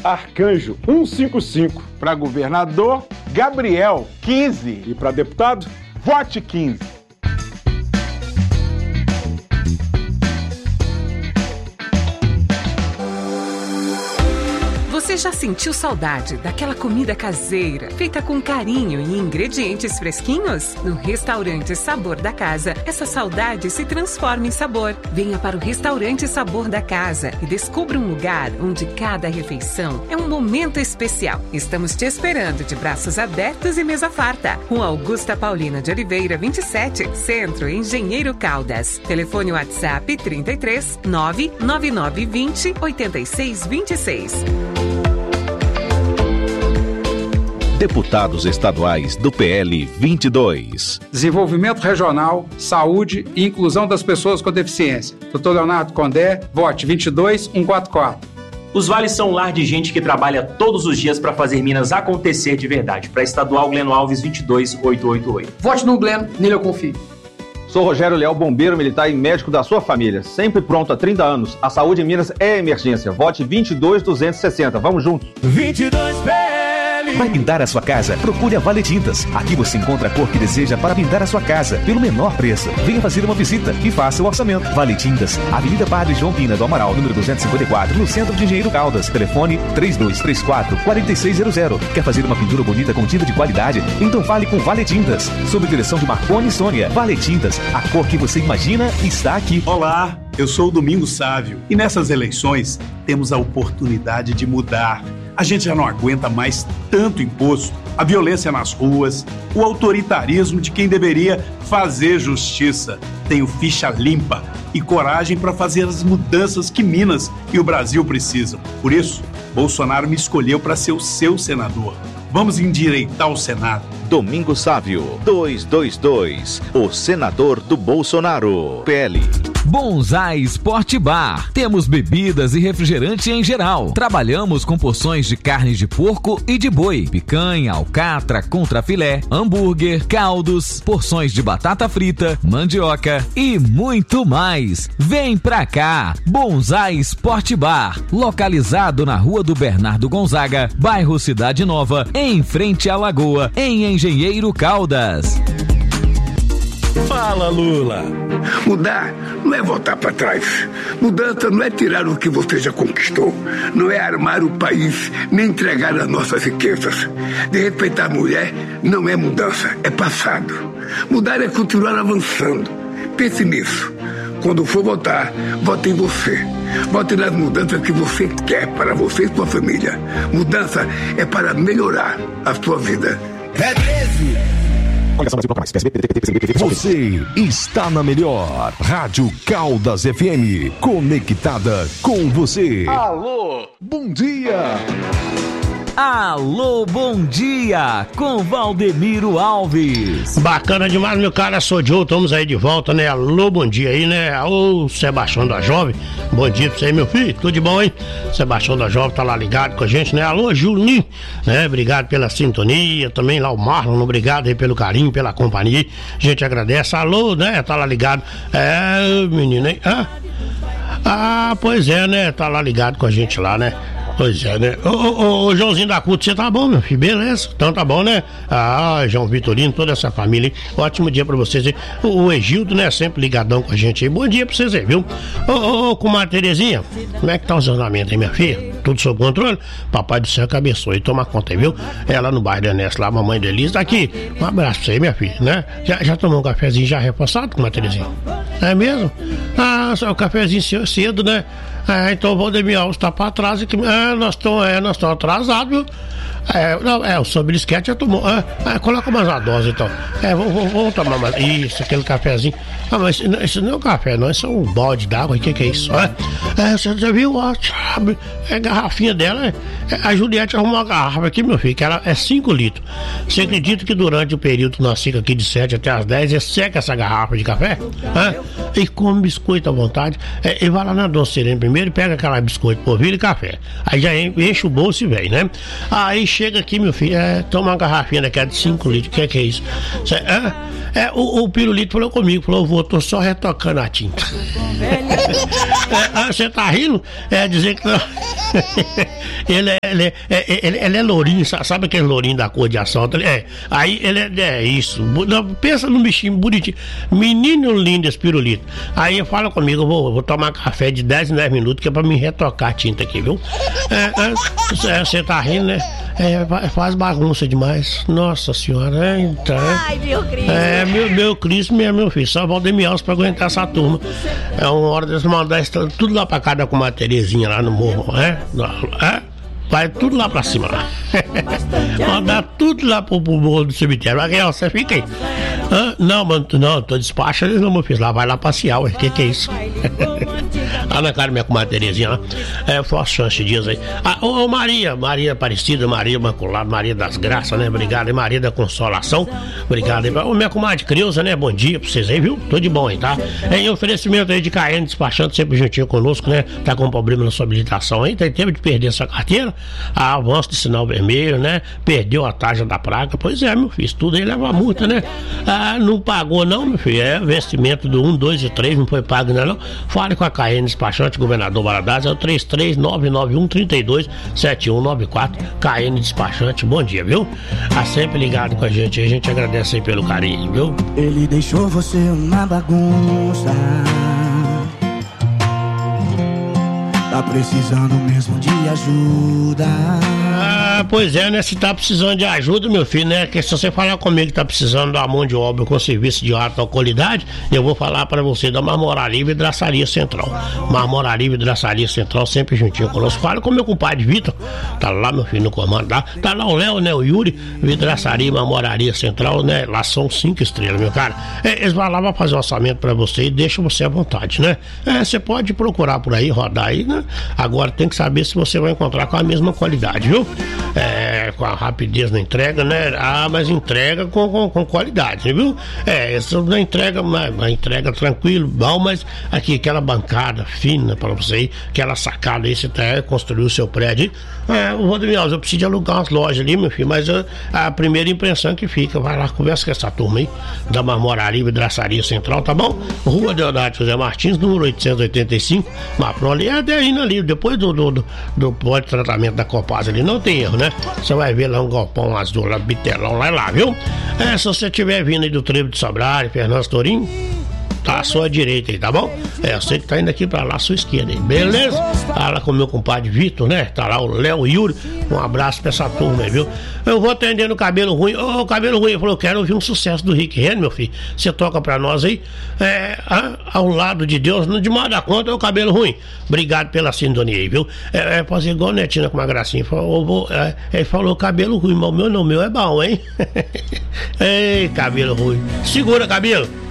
Arcanjo 155. Para governador, Gabriel 15. E para deputado, vote 15. Você já sentiu saudade daquela comida caseira, feita com carinho e ingredientes fresquinhos? No Restaurante Sabor da Casa, essa saudade se transforma em sabor. Venha para o Restaurante Sabor da Casa e descubra um lugar onde cada refeição é um momento especial. Estamos te esperando de braços abertos e mesa farta. Rua Augusta Paulina de Oliveira, 27, Centro, Engenheiro Caldas. Telefone WhatsApp 33 99920 8626. Deputados estaduais do PL 22. Desenvolvimento regional, saúde e inclusão das pessoas com deficiência. Dr. Leonardo Condé, vote 22144. Os vales são um lar de gente que trabalha todos os dias para fazer Minas acontecer de verdade. Para Estadual Gleno Alves 22888. Vote no Gleno, nele eu confio. Sou Rogério Leal, bombeiro militar e médico da sua família. Sempre pronto há 30 anos. A saúde em Minas é emergência. Vote 22260. Vamos juntos. 22 PL. Vai pintar a sua casa? Procure a Vale Tintas. Aqui você encontra a cor que deseja para pintar a sua casa, pelo menor preço. Venha fazer uma visita e faça o orçamento. Vale Tintas, Avenida Padre João Pina do Amaral, número 254, no centro de Engenheiro Caldas. Telefone 3234-4600. Quer fazer uma pintura bonita com tinta de qualidade? Então fale com Vale Tintas. Sob direção de Marconi e Sônia. Vale Tintas, a cor que você imagina está aqui. Olá, eu sou o Domingos Sávio e nessas eleições temos a oportunidade de mudar. A gente já não aguenta mais tanto imposto, a violência nas ruas, o autoritarismo de quem deveria fazer justiça. Tenho ficha limpa e coragem para fazer as mudanças que Minas e o Brasil precisam. Por isso, Bolsonaro me escolheu para ser o seu senador. Vamos endireitar o Senado. Domingos Sávio, 222, o senador do Bolsonaro. PL. Bonsai Sport Bar. Temos bebidas e refrigerante em geral. Trabalhamos com porções de carne de porco e de boi, picanha, alcatra, contrafilé, hambúrguer, caldos, porções de batata frita, mandioca e muito mais. Vem pra cá. Bonsai Sport Bar, localizado na Rua do Bernardo Gonzaga, bairro Cidade Nova, em frente à Lagoa, em Engenheiro Caldas. Fala, Lula. Mudar não é voltar para trás. Mudança não é tirar o que você já conquistou. Não é armar o país, nem entregar as nossas riquezas. De respeitar a mulher não é mudança, é passado. Mudar é continuar avançando. Pense nisso. Quando for votar, vote em você. Vote nas mudanças que você quer para você e sua família. Mudança é para melhorar a sua vida. É 13. Você está na melhor Rádio Caldas FM, conectada com você. Alô, bom dia. Alô, bom dia, com Valdemiro Alves. Bacana demais, meu cara, sou Joe, estamos aí de volta, né? Alô, bom dia aí, né? Ô, Sebastião da Jovem, bom dia pra você aí, meu filho, tudo de bom, hein? Sebastião da Jovem tá lá ligado com a gente, né? Alô, Julinho, né? Obrigado pela sintonia, também lá o Marlon, obrigado aí pelo carinho, pela companhia, a gente agradece. Alô, né? Tá lá ligado, menino, hein? Pois é, né? Tá lá ligado com a gente lá, né? Pois é, né? Ô, Joãozinho da Culto, você tá bom, meu filho? Beleza? Então tá bom, né? João Vitorino, toda essa família, hein? Ótimo dia pra vocês aí. O Egildo, né? Sempre ligadão com a gente aí. Bom dia pra vocês aí, viu? Comadre Terezinha, como é que tá os ornamentos aí, minha filha? Tudo sob controle? Papai do céu que abençoe. Toma conta aí, viu? É lá no bairro da Ernesto, lá, mamãe da Elisa, tá aqui. Um abraço pra você aí, minha filha, né? Já tomou um cafezinho já reforçado, comadre Terezinha? É mesmo? Só o cafezinho cedo, né? Então o Valdemir Alves tá pra trás e que. Nós estamos atrasados, viu? O seu Bilisquete já tomou. Coloca mais uma dose então. Vamos tomar mais. Isso, aquele cafezinho. Mas isso não é um café, não. Isso é um balde d'água. O que é isso? Você já viu? A garrafinha dela. A Juliette arrumou uma garrafa aqui, meu filho, que ela é 5 litros. Você acredita que durante o período que nós ficamos aqui de 7 até as 10, você seca essa garrafa de café? E come biscoito à vontade. E vai lá na doceria primeiro e pega aquela biscoito, polvilho e café. Aí já enche o bolso e vem, né? Aí chega aqui, meu filho, toma uma garrafinha daquela de 5 litros. O que é isso? O pirulito falou comigo, falou, tô só retocando a tinta. Você tá rindo? Dizer que não. Ele é lourinho, sabe aquele lourinho da cor de assalto? Aí ele é isso. Pensa num bichinho bonitinho. Menino lindo esse pirulito. Aí fala comigo, eu vou tomar café de 10 em 10 minutos, que é pra me retocar a tinta aqui, viu? Você tá rindo, né? Faz bagunça demais. Nossa senhora, então. Ai, meu Cristo. Meu Cristo, meu filho. Só Valdemir Alves pra aguentar essa turma. É uma hora de mandar tudo lá pra casa com uma Terezinha lá no morro, vai tudo lá pra cima lá. Mandar tudo lá pro morro do cemitério. Você fica aí. Não, tô despachando, não, meu filho. Lá vai lá passear, ué. Que é isso? Lá na casa da minha comadre Terezinha lá. Foi uma chance de dias aí. Maria Aparecida, Maria Imaculada, Maria das Graças, né? Obrigado, hein? Maria da Consolação. Obrigado, hein? Minha comadre Creuza, né? Bom dia pra vocês aí, viu? Tô de bom aí, tá? Em oferecimento aí de KN Despachante, sempre juntinho conosco, né? Tá com problema na sua habilitação aí, tem tempo de perder essa carteira, avanço de sinal vermelho, né? Perdeu a taxa da praga. Pois é, meu filho, isso tudo aí leva multa, né? Não pagou não, meu filho, vencimento do 1, 2 e 3, não foi pago ainda não. Fale com a KN Despachante, Governador Valadares, é o 33991327194, KN Despachante, bom dia, viu? Sempre ligado com a gente agradece aí pelo carinho, viu? Ele deixou você uma bagunça, tá precisando mesmo de ajuda. Pois é, né? Se tá precisando de ajuda, meu filho, né? Que se você falar comigo que tá precisando da mão de obra com serviço de alta qualidade, eu vou falar pra você da Marmora Livre e Draçaria Central. Marmora Livre e Draçaria Central, sempre juntinho conosco. Fala com meu compadre Vitor, tá lá, meu filho, no comando lá. Tá lá o Léo, né? O Yuri, Vidraçaria e Marmoraria Central, né? Lá são 5 estrelas, meu cara. Eles vão lá pra fazer um orçamento pra você e deixam você à vontade, né? Você pode procurar por aí, rodar aí, né? Agora tem que saber se você vai encontrar com a mesma qualidade, viu? Com a rapidez na entrega, né? Mas entrega com qualidade, viu? Essa não entrega, uma entrega tranquilo, bom, mas aqui aquela bancada fina pra você ir, aquela sacada aí, você construiu o seu prédio. O Valdemir Alves, eu preciso de alugar umas lojas ali, meu filho, mas a primeira impressão que fica, vai lá, conversa com essa turma aí, da Marmora Livre e Draçaria Central, tá bom? Rua Deodato José Martins, número 885, Mapron ali, ali, depois do pó de tratamento da Copasa ali, não tem erro, né? Você vai ver lá um galpão azul, lá, bitelão, lá, viu? Se você estiver vindo aí do Trevo de Sobralho, Fernando Tourinho, tá à sua direita aí, tá bom? Eu sei que tá indo aqui pra lá, à sua esquerda aí, beleza? Tá lá com o meu compadre Vitor, né? Tá lá o Léo Yuri, um abraço pra essa turma aí, viu? Eu vou atendendo o Cabelo Ruim. Cabelo Ruim, ele falou, eu quero ouvir um sucesso do Rick Renner, meu filho. Você toca pra nós aí, ao lado de Deus, de mal da conta, o Cabelo Ruim. Obrigado pela sintonia aí, viu? Fazer igual a Netina com uma gracinha. Ele falou Cabelo Ruim, mas o meu não, o meu é bom, hein? Ei, Cabelo Ruim. Segura, Cabelo.